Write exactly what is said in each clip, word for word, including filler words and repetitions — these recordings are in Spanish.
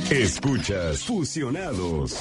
Escuchas Fusionados.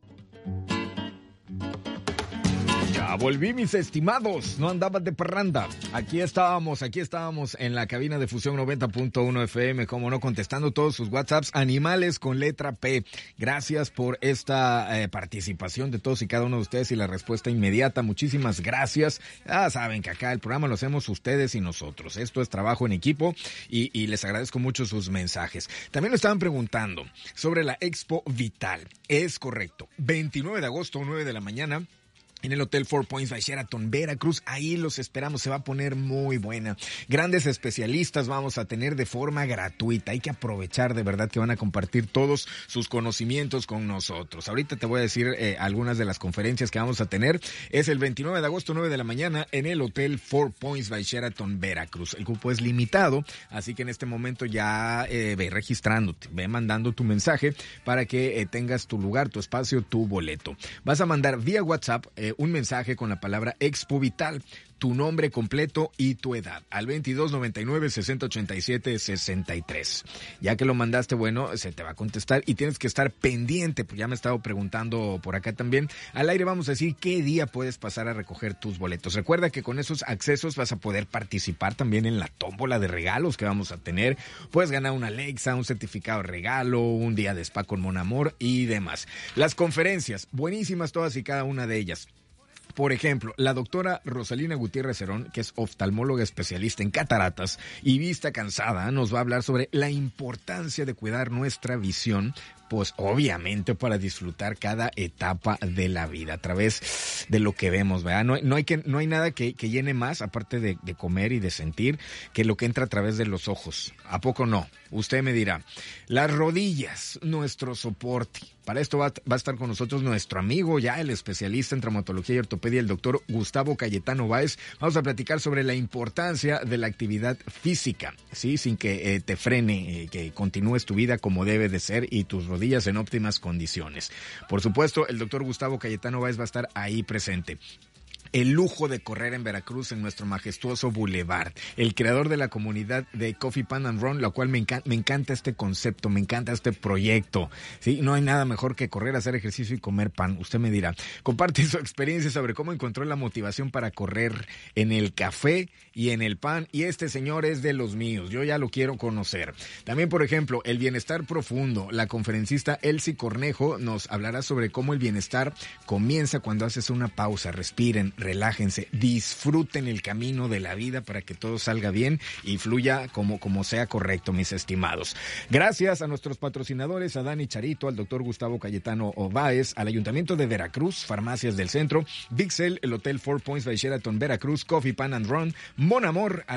Ya volví, mis estimados, no andabas de parranda. Aquí estábamos, aquí estábamos en la cabina de Fusión noventa punto uno F M, como no, contestando todos sus WhatsApps, animales con letra P. Gracias por esta eh, participación de todos y cada uno de ustedes y la respuesta inmediata. Muchísimas gracias. Ya saben que acá el programa lo hacemos ustedes y nosotros. Esto es trabajo en equipo y, y les agradezco mucho sus mensajes. También lo estaban preguntando sobre la Expo Vital. Es correcto. veintinueve de agosto, nueve de la mañana. En el Hotel Four Points by Sheraton, Veracruz. Ahí los esperamos, se va a poner muy buena. Grandes especialistas vamos a tener de forma gratuita. Hay que aprovechar de verdad que van a compartir todos sus conocimientos con nosotros. Ahorita te voy a decir eh, algunas de las conferencias que vamos a tener. Es el veintinueve de agosto, nueve de la mañana, en el Hotel Four Points by Sheraton, Veracruz. El cupo es limitado, así que en este momento ya eh, ve registrándote, ve mandando tu mensaje para que eh, tengas tu lugar, tu espacio, tu boleto. Vas a mandar vía WhatsApp eh, un mensaje con la palabra Expo Vital, tu nombre completo y tu edad, al veintidós noventa y nueve sesenta ochenta y siete sesenta y tres. Ya que lo mandaste, bueno, se te va a contestar y tienes que estar pendiente, pues ya me he estado preguntando por acá también. Al aire vamos a decir qué día puedes pasar a recoger tus boletos. Recuerda que con esos accesos vas a poder participar también en la tómbola de regalos que vamos a tener. Puedes ganar una Alexa, un certificado de regalo, un día de spa con Mon Amor y demás. Las conferencias, buenísimas todas y cada una de ellas. Por ejemplo, la doctora Rosalina Gutiérrez Cerón, que es oftalmóloga especialista en cataratas y vista cansada, nos va a hablar sobre la importancia de cuidar nuestra visión, pues obviamente para disfrutar cada etapa de la vida a través de lo que vemos, ¿verdad? No, no hay que, no hay nada que, que llene más, aparte de, de comer y de sentir, que lo que entra a través de los ojos. ¿A poco no? Usted me dirá. Las rodillas, nuestro soporte. Para esto va, va a estar con nosotros nuestro amigo, ya el especialista en traumatología y ortopedia, el doctor Gustavo Cayetano Báez. Vamos a platicar sobre la importancia de la actividad física, ¿sí? Sin que eh, te frene, eh, que continúes tu vida como debe de ser y tus rodillas en óptimas condiciones. Por supuesto, el doctor Gustavo Cayetano Báez va a estar ahí presente. El lujo de correr en Veracruz, en nuestro majestuoso bulevar. El creador de la comunidad de Coffee Pan and Run, la cual me encanta, me encanta este concepto, me encanta este proyecto. Sí, no hay nada mejor que correr, hacer ejercicio y comer pan. Usted me dirá. Comparte su experiencia sobre cómo encontró la motivación para correr en el café y en el pan. Y este señor es de los míos. Yo ya lo quiero conocer. También, por ejemplo, el bienestar profundo. La conferencista Elsie Cornejo nos hablará sobre cómo el bienestar comienza cuando haces una pausa, respiren, relájense, disfruten el camino de la vida para que todo salga bien y fluya como, como sea correcto, mis estimados. Gracias a nuestros patrocinadores, a Dani Charito, al doctor Gustavo Cayetano Báez, al Ayuntamiento de Veracruz, Farmacias del Centro, Vixel, el Hotel Four Points by Sheraton Veracruz, Coffee Pan and Run, Mon Amor,